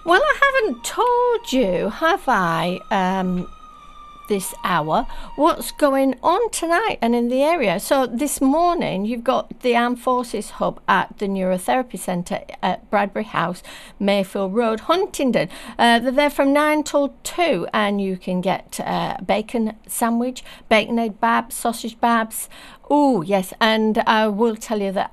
Well, I haven't told you, have I, this hour, what's going on tonight and in the area. So this morning, you've got the Armed Forces Hub at the Neurotherapy Centre at Bradbury House, Mayfield Road, Huntingdon. They're there from 9 till 2, and you can get bacon sandwich, bacon egg babs, sausage babs. Oh, yes, and I will tell you that